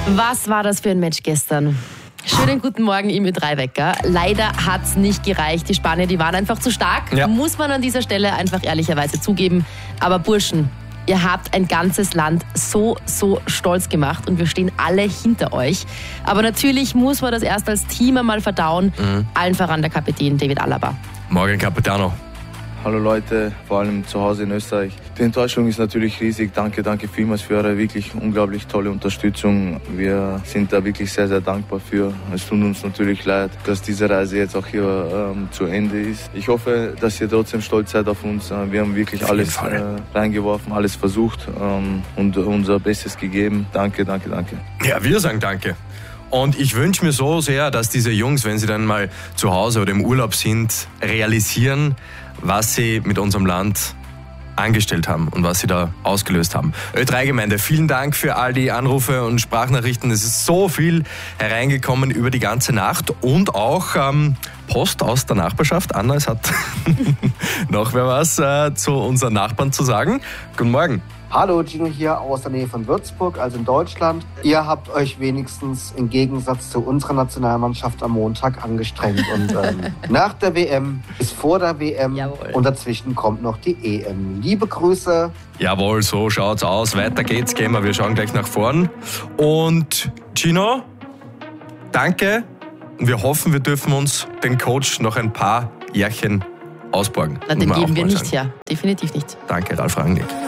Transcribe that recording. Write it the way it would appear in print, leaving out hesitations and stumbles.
Was war das für ein Match gestern? Schönen guten Morgen im Ö3-Wecker. Leider hat es nicht gereicht. Die Spanier, die waren einfach zu stark. Ja. Muss man an dieser Stelle einfach ehrlicherweise zugeben. Aber Burschen, ihr habt ein ganzes Land so stolz gemacht und wir stehen alle hinter euch. Aber natürlich muss man das erst als Team einmal verdauen. Allen voran der Kapitän David Alaba. Morgen, Capitano. Hallo Leute, vor allem zu Hause in Österreich. Die Enttäuschung ist natürlich riesig. Danke vielmals für eure wirklich unglaublich tolle Unterstützung. Wir sind da wirklich sehr dankbar für. Es tut uns natürlich leid, dass diese Reise jetzt auch hier zu Ende ist. Ich hoffe, dass ihr trotzdem stolz seid auf uns. Wir haben wirklich alles reingeworfen, alles versucht und unser Bestes gegeben. Danke. Ja, wir sagen danke. Und ich wünsche mir so sehr, dass diese Jungs, wenn sie dann mal zu Hause oder im Urlaub sind, realisieren, was sie mit unserem Land angestellt haben und was sie da ausgelöst haben. Ö3-Gemeinde, vielen Dank für all die Anrufe und Sprachnachrichten. Es ist so viel hereingekommen über die ganze Nacht und auch Post aus der Nachbarschaft. Anna, es hat noch wer was zu unseren Nachbarn zu sagen. Guten Morgen. Hallo, Gino hier aus der Nähe von Würzburg, also in Deutschland. Ihr habt euch wenigstens im Gegensatz zu unserer Nationalmannschaft am Montag angestrengt. Und nach der WM ist vor der WM. Jawohl. Und dazwischen kommt noch die EM. Liebe Grüße. Jawohl, so schaut's aus. Weiter geht's, gehen wir. Wir schauen gleich nach vorn. Und Gino, danke. Und wir hoffen, wir dürfen uns den Coach noch ein paar Jährchen ausborgen. Na, den geben wir nicht her. Definitiv nicht. Danke, Ralf Rangnick.